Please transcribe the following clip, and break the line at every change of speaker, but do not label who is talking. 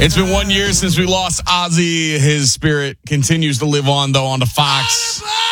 It's been 1 year since we lost Ozzy. His spirit continues to live on, though, on the Fox.